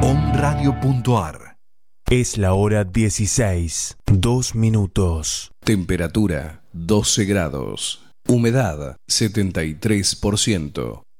omradio.ar. Es la hora 16, 2 minutos. Temperatura 12 grados. Humedad 73%.